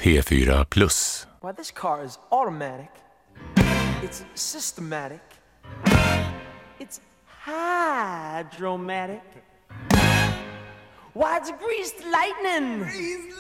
P4 Plus. Why, this car is automatic. It's systematic. It's hydromatic. Why, it's greased lightning.